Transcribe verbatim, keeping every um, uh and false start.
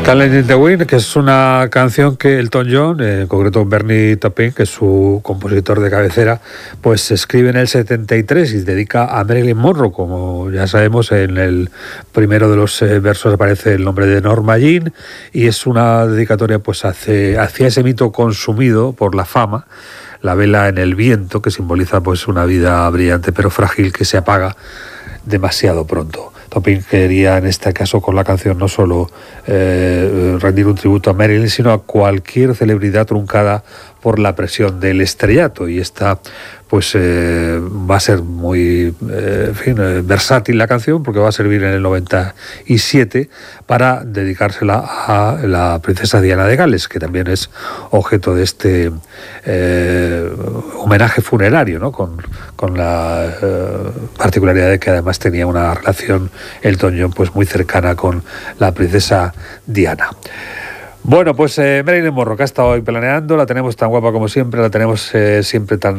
Talent in the Wind, que es una canción que Elton John, eh, en concreto Bernie Taupin, que es su compositor de cabecera, pues escribe en el setenta y tres y dedica a Marilyn Monroe. Como ya sabemos, en el primero de los eh, versos aparece el nombre de Norma Jean, y es una dedicatoria pues hacia, hacia ese mito consumido por la fama, la vela en el viento, que simboliza pues una vida brillante pero frágil que se apaga demasiado pronto. Taupin quería en este caso con la canción no solo eh, rendir un tributo a Marilyn, sino a cualquier celebridad truncada por la presión del estrellato, y esta pues eh, va a ser muy eh, en fin, eh, versátil la canción, porque va a servir en el noventa y siete para dedicársela a la princesa Diana de Gales, que también es objeto de este eh, homenaje funerario, ¿no? con, con la eh, particularidad de que además tenía una relación Elton John pues muy cercana con la princesa Diana. Bueno, pues eh, Marilyn Monroe, que ha estado hoy planeando, la tenemos tan guapa como siempre, la tenemos eh, siempre tan